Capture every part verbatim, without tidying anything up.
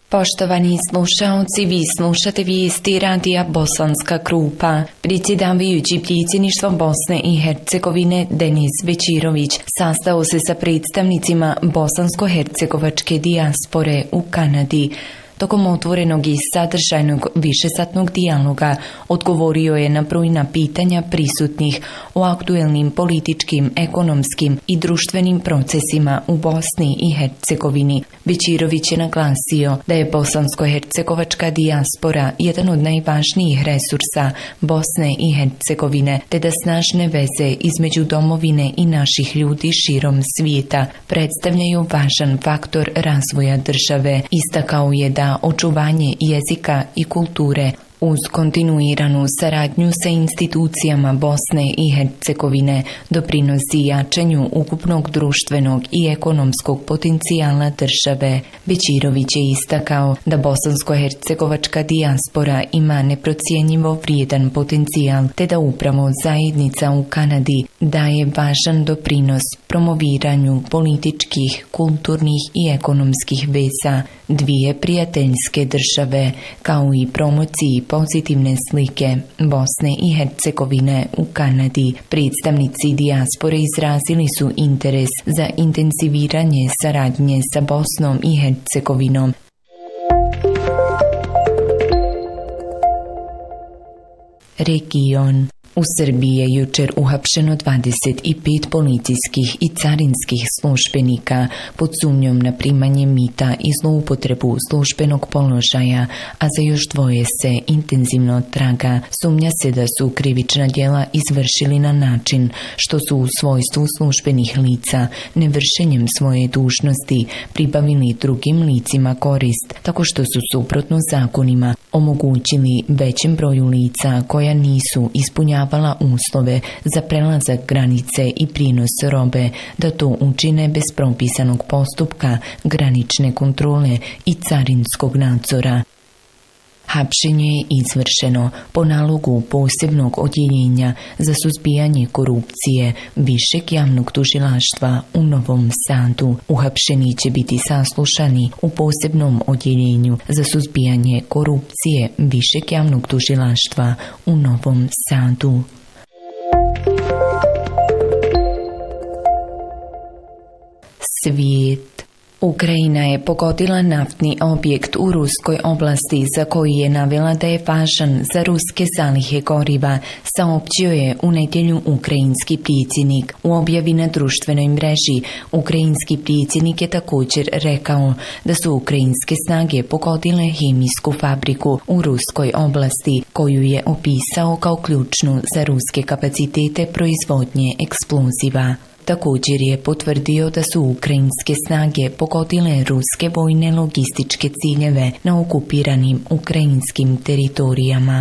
Poštovani slušaoci, vi slušate vijesti radija Bosanska Krupa. Predsjedavajući predsjedništvom Bosne i Hercegovine Denis Bećirović sastao se sa predstavnicima bosansko-hercegovačke dijaspore u Kanadi. Tokom otvorenog i sadržajnog višesatnog dijaloga odgovorio je na brojna pitanja prisutnih o aktuelnim političkim, ekonomskim i društvenim procesima u Bosni i Hercegovini. Bećirović je naglasio da je bosansko-hercegovačka dijaspora jedan od najvažnijih resursa Bosne i Hercegovine, te da snažne veze između domovine i naših ljudi širom svijeta predstavljaju važan faktor razvoja države. Istakao je da očuvanje jezika i kulture uz kontinuiranu saradnju sa institucijama Bosne i Hercegovine doprinosi jačanju ukupnog društvenog i ekonomskog potencijala države. Bećirović je istakao da bosansko-hercegovačka dijaspora ima neprocjenjivo vrijedan potencijal, te da upravo zajednica u Kanadi daje važan doprinos promoviranju političkih, kulturnih i ekonomskih veza dvije prijateljske države, kao i promociji pozitivne slike Bosne i Hercegovine u Kanadi. Predstavnici dijaspore izrazili su interes za intenziviranje saradnje sa Bosnom i Hercegovinom. Region. U Srbiji je jučer uhapšeno dvadeset pet policijskih i carinskih službenika pod sumnjom na primanje mita i zloupotrebu službenog položaja, a za još dvoje se intenzivno traga. Sumnja se da su krivična djela izvršili na način što su u svojstvu službenih lica nevršenjem svoje dužnosti pribavili drugim licima korist, tako što su suprotno zakonima omogućili većem broju lica koja nisu ispunjavala uslove za prelazak granice i prijenos robe da to učine bez propisanog postupka, granične kontrole i carinskog nadzora. Hapšenje je izvršeno po nalogu posebnog odjeljenja za suzbijanje korupcije Višeg javnog tužilaštva u Novom Sadu. Uhapšeni će biti saslušani u posebnom odjeljenju za suzbijanje korupcije Višeg javnog tužilaštva u Novom Sadu. Svijet. Ukrajina je pogodila naftni objekt u ruskoj oblasti za koji je navela da je važan za ruske zalihe goriva, saopćio je u nedjelju ukrajinski predsjednik. U objavi na društvenoj mreži ukrajinski predsjednik je također rekao da su ukrajinske snage pogodile hemijsku fabriku u ruskoj oblasti, koju je opisao kao ključnu za ruske kapacitete proizvodnje eksploziva. Također je potvrdio da su ukrajinske snage pogodile ruske vojne logističke ciljeve na okupiranim ukrajinskim teritorijama.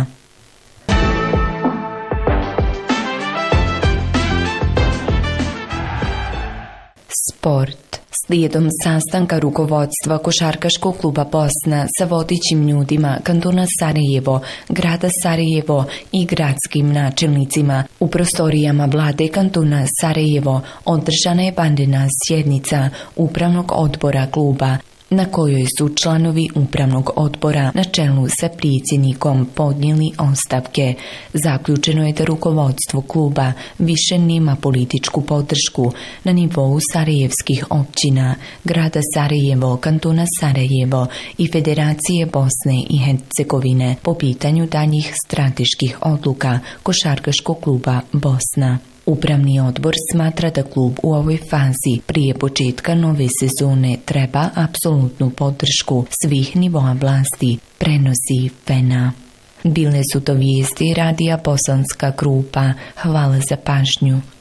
Sport. Slijedom sastanka rukovodstva Košarkaškog kluba Bosna sa vodećim ljudima kantona Sarajevo, grada Sarajevo i gradskim načelnicima u prostorijama vlade kantona Sarajevo održana je vanredna sjednica upravnog odbora kluba, na kojoj su članovi upravnog odbora na čelu sa predsjednikom podnijeli ostavke. Zaključeno je da rukovodstvo kluba više nema političku podršku na nivou sarajevskih općina, grada Sarajevo, kantona Sarajevo i Federacije Bosne i Hercegovine po pitanju daljih strateških odluka Košarkaškog kluba Bosna. Upravni odbor smatra da klub u ovoj fazi prije početka nove sezone treba apsolutnu podršku svih nivoa vlasti, prenosi Fena. Bile su to vijesti radija Bosanska Krupa. Hvala za pažnju.